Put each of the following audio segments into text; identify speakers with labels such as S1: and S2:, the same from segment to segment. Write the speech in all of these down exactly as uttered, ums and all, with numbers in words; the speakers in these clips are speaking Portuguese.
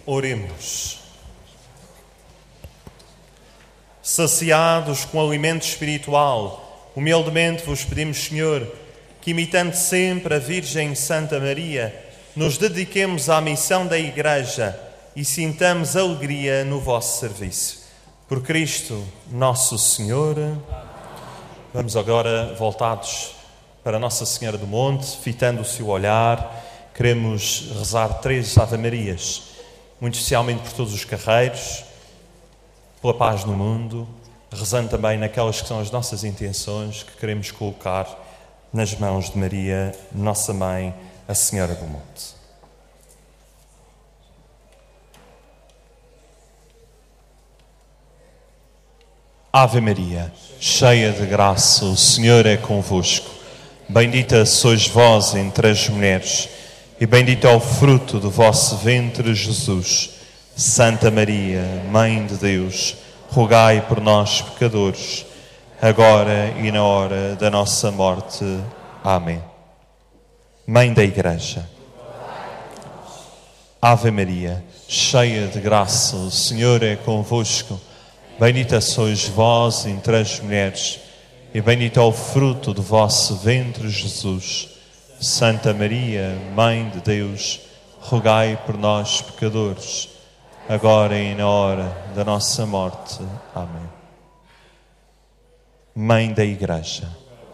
S1: Oremos. Saciados com alimento espiritual, humildemente vos pedimos, Senhor, que, imitando sempre a Virgem Santa Maria, nos dediquemos à missão da Igreja e sintamos alegria no vosso serviço. Por Cristo, nosso Senhor. Vamos agora voltados para Nossa Senhora do Monte, fitando o seu olhar. Queremos rezar três Ave-Marias, muito especialmente por todos os carreiros, pela paz no mundo, rezando também naquelas que são as nossas intenções que queremos colocar nas mãos de Maria, nossa Mãe, a Senhora do Monte. Ave Maria, cheia de graça, o Senhor é convosco. Bendita sois vós entre as mulheres, e bendito é o fruto do vosso ventre, Jesus. Santa Maria, Mãe de Deus, rogai por nós, pecadores, agora e na hora da nossa morte. Amém. Mãe da Igreja, Ave Maria, cheia de graça, o Senhor é convosco. Bendita sois vós entre as mulheres, e bendito é o fruto do vosso ventre, Jesus. Santa Maria, Mãe de Deus, rogai por nós, pecadores, agora e na hora da nossa morte. Amém. Mãe da Igreja,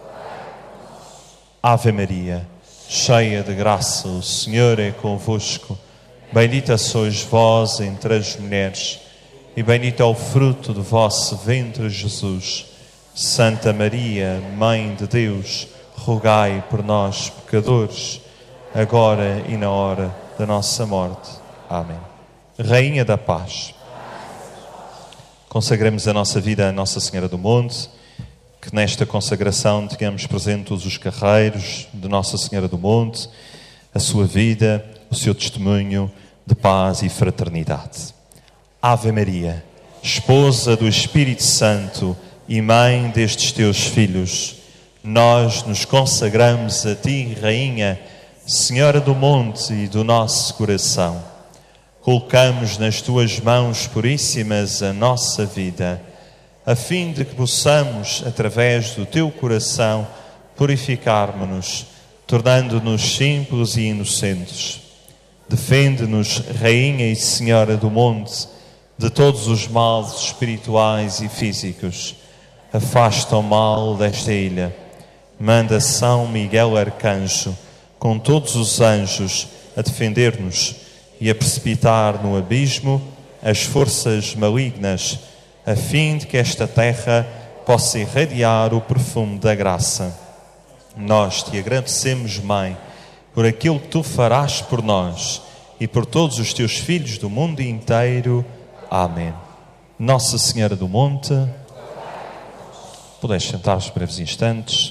S1: Ave Maria, cheia de graça, o Senhor é convosco. Bendita sois vós entre as mulheres, e bendito é o fruto do vosso ventre, Jesus. Santa Maria, Mãe de Deus, rogai por nós, pecadores, agora e na hora da nossa morte. Amém. Rainha da Paz, consagramos a nossa vida a Nossa Senhora do Monte, que nesta consagração tenhamos presente todos os carreiros de Nossa Senhora do Monte, a sua vida, o seu testemunho de paz e fraternidade. Ave Maria, esposa do Espírito Santo e mãe destes teus filhos, nós nos consagramos a ti, Rainha, Senhora do Monte e do nosso coração. Colocamos nas tuas mãos puríssimas a nossa vida, a fim de que possamos, através do teu coração, purificar-nos, tornando-nos simples e inocentes. Defende-nos, Rainha e Senhora do Monte, de todos os males espirituais e físicos. Afasta o mal desta ilha. Manda São Miguel Arcanjo, com todos os anjos, a defender-nos e a precipitar no abismo as forças malignas, a fim de que esta terra possa irradiar o perfume da graça. Nós te agradecemos, Mãe, por aquilo que tu farás por nós e por todos os teus filhos do mundo inteiro. Amém. Nossa Senhora do Monte, podeis sentar-vos breves instantes.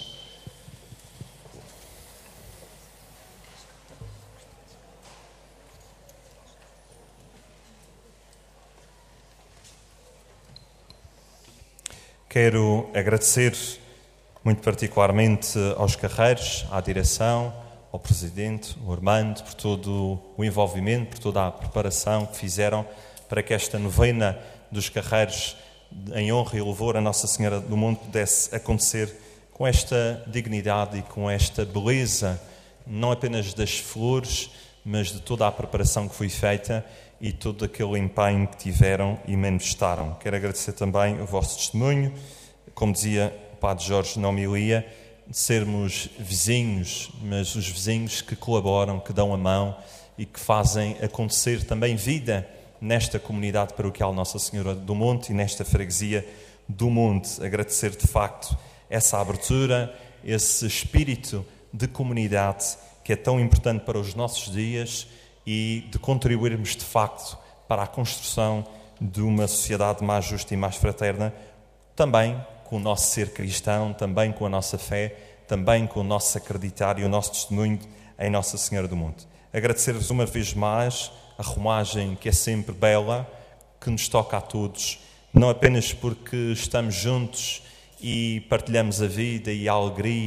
S1: Quero agradecer muito particularmente aos carreiros, à direção, ao Presidente, ao Armando, por todo o envolvimento, por toda a preparação que fizeram para que esta novena dos carreiros em honra e louvor a Nossa Senhora do Monte pudesse acontecer com esta dignidade e com esta beleza, não apenas das flores, mas de toda a preparação que foi feita e todo aquele empenho que tiveram e manifestaram. Quero agradecer também o vosso testemunho, como dizia o Padre Jorge na homilia, de sermos vizinhos, mas os vizinhos que colaboram, que dão a mão e que fazem acontecer também vida nesta comunidade paroquial Nossa Senhora do Monte e nesta freguesia do Monte. Agradecer de facto essa abertura, esse espírito de comunidade que é tão importante para os nossos dias e de contribuirmos de facto para a construção de uma sociedade mais justa e mais fraterna, também com o nosso ser cristão, também com a nossa fé, também com o nosso acreditar e o nosso testemunho em Nossa Senhora do Monte. Agradecer-vos uma vez mais a romagem que é sempre bela, que nos toca a todos, não apenas porque estamos juntos e partilhamos a vida e a alegria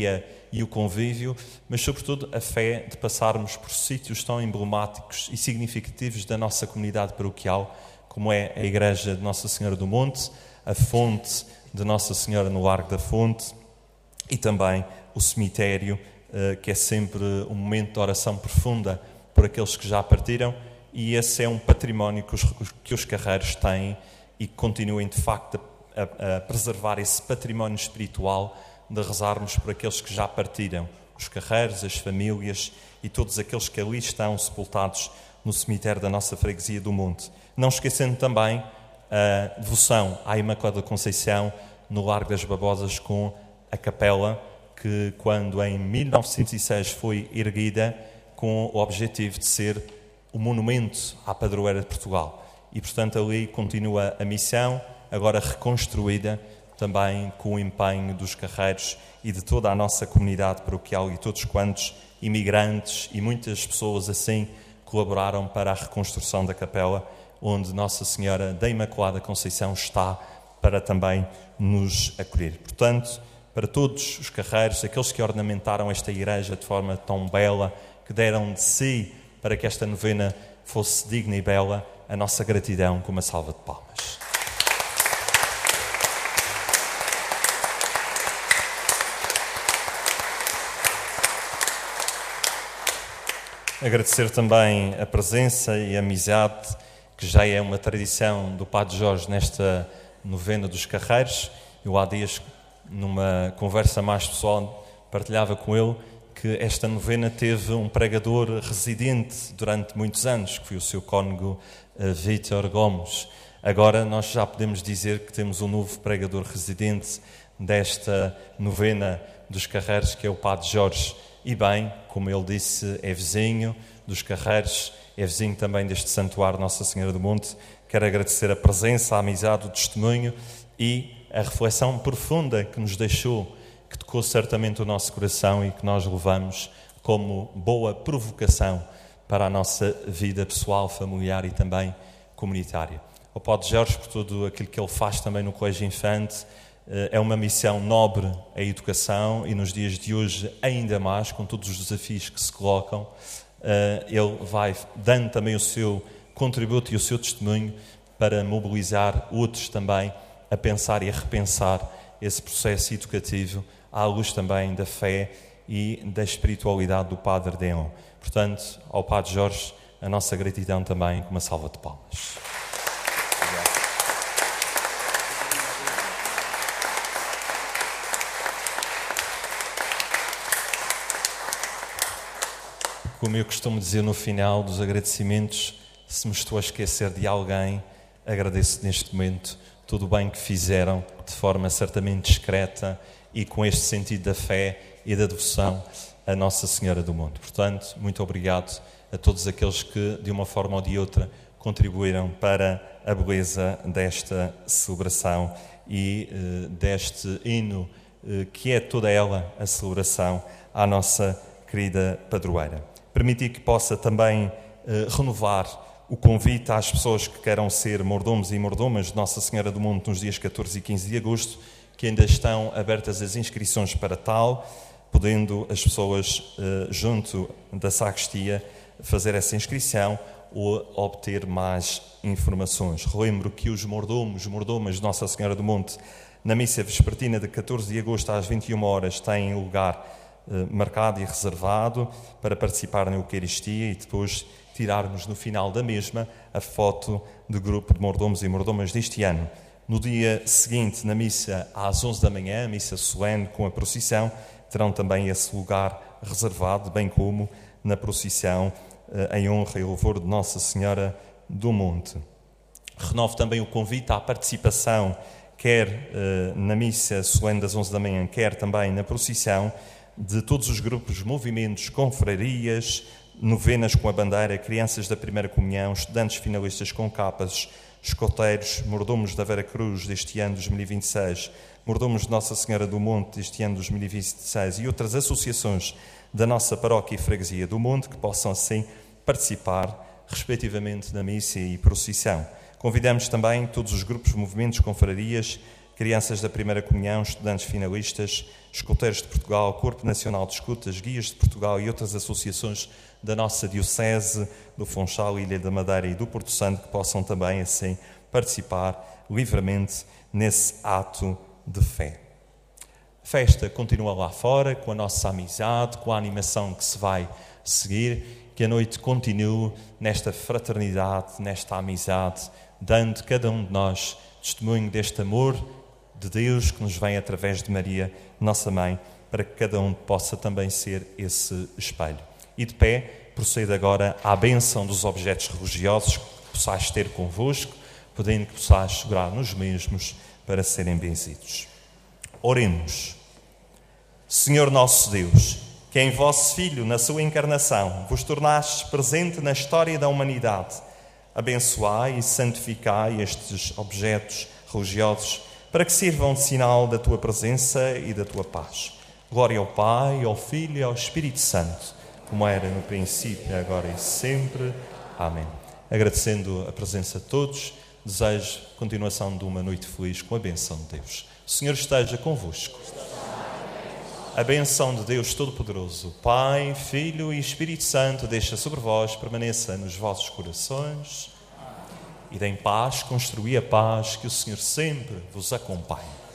S1: e o convívio, mas sobretudo a fé de passarmos por sítios tão emblemáticos e significativos da nossa comunidade paroquial, como é a Igreja de Nossa Senhora do Monte, a Fonte de Nossa Senhora no Largo da Fonte e também o cemitério, que é sempre um momento de oração profunda por aqueles que já partiram, e esse é um património que os, que os carreiros têm e que continuem de facto a, a preservar esse património espiritual de rezarmos por aqueles que já partiram, os carreiros, as famílias e todos aqueles que ali estão sepultados no cemitério da nossa freguesia do Monte. Não esquecendo também a devoção à Imaculada Conceição no Largo das Babosas, com a capela que, quando em mil novecentos e seis foi erguida com o objetivo de ser o monumento à padroeira de Portugal. E, portanto, ali continua a missão, agora reconstruída também com o empenho dos carreiros e de toda a nossa comunidade paroquial e todos quantos imigrantes e muitas pessoas assim colaboraram para a reconstrução da capela, onde Nossa Senhora da Imaculada Conceição está para também nos acolher. Portanto, para todos os carreiros, aqueles que ornamentaram esta igreja de forma tão bela, que deram de si para que esta novena fosse digna e bela, a nossa gratidão com uma salva de palmas. Agradecer também a presença e a amizade, que já é uma tradição do Padre Jorge nesta novena dos carreiros. Eu há dias, numa conversa mais pessoal, partilhava com ele que esta novena teve um pregador residente durante muitos anos, que foi o seu cônego uh, Vítor Gomes. Agora nós já podemos dizer que temos um novo pregador residente desta novena dos carreiros, que é o Padre Jorge. E bem, como ele disse, é vizinho dos carreiros, é vizinho também deste santuário Nossa Senhora do Monte. Quero agradecer a presença, a amizade, o testemunho e a reflexão profunda que nos deixou, que tocou certamente o nosso coração e que nós levamos como boa provocação para a nossa vida pessoal, familiar e também comunitária. Ao Padre Jorge, por tudo aquilo que ele faz também no Colégio Infante, é uma missão nobre a educação e nos dias de hoje ainda mais, com todos os desafios que se colocam, ele vai dando também o seu contributo e o seu testemunho para mobilizar outros também a pensar e a repensar esse processo educativo à luz também da fé e da espiritualidade do Padre Deon. Portanto, ao Padre Jorge, a nossa gratidão também com uma salva de palmas. Como eu costumo dizer no final dos agradecimentos, se me estou a esquecer de alguém, agradeço neste momento tudo o bem que fizeram, de forma certamente discreta e com este sentido da fé e da devoção a Nossa Senhora do Monte. Portanto, muito obrigado a todos aqueles que, de uma forma ou de outra, contribuíram para a beleza desta celebração e eh, deste hino, eh, que é toda ela a celebração à nossa querida padroeira. Permitir que possa também eh, renovar o convite às pessoas que queiram ser mordomos e mordomas de Nossa Senhora do Monte nos dias catorze e quinze de agosto, que ainda estão abertas as inscrições para tal, podendo as pessoas, eh, junto da sacristia, fazer essa inscrição ou obter mais informações. Relembro que os mordomos, mordomas de Nossa Senhora do Monte, na missa vespertina de catorze de agosto às vinte e uma horas, têm lugar eh, marcado e reservado para participar na Eucaristia e depois tirarmos no final da mesma a foto do grupo de mordomos e mordomas deste ano. No dia seguinte, na missa às onze da manhã, a missa solene com a procissão, terão também esse lugar reservado, bem como na procissão eh, em honra e louvor de Nossa Senhora do Monte. Renovo também o convite à participação, quer eh, na missa solene das onze da manhã, quer também na procissão, de todos os grupos, movimentos, confrarias, novenas com a bandeira, crianças da primeira comunhão, estudantes finalistas com capas, escoteiros, mordomos da Vera Cruz deste ano dois mil e vinte e seis, mordomos de Nossa Senhora do Monte deste ano dois mil e vinte e seis e outras associações da nossa paróquia e freguesia do Monte que possam assim participar respectivamente na missa e procissão. Convidamos também todos os grupos, movimentos, confrarias,
S2: crianças da primeira comunhão, estudantes finalistas, escuteiros de Portugal, Corpo Nacional de Escutas, Guias de Portugal e outras associações da nossa Diocese do Funchal, Ilha da Madeira e do Porto Santo, que possam também, assim, participar livremente nesse ato de fé. A festa continua lá fora, com a nossa amizade, com a animação que se vai seguir, que a noite continue nesta fraternidade, nesta amizade, dando cada um de nós testemunho deste amor de Deus que nos vem através de Maria, nossa Mãe, para que cada um possa também ser esse espelho. E de pé, procedo agora à bênção dos objetos religiosos que possais ter convosco, podendo que possais segurar nos mesmos para serem benzidos. Oremos. Senhor nosso Deus, que em vosso Filho, na sua encarnação, vos tornastes presente na história da humanidade, abençoai e santificai estes objetos religiosos para que sirvam de sinal da tua presença e da tua paz. Glória ao Pai, ao Filho e ao Espírito Santo, como era no princípio, agora e sempre. Amém. Agradecendo a presença de todos, desejo continuação de uma noite feliz com a benção de Deus. O Senhor esteja convosco. A benção de Deus Todo-Poderoso, Pai, Filho e Espírito Santo, deixa sobre vós, permaneça nos vossos corações. E em paz construí a paz, que o Senhor sempre vos acompanhe.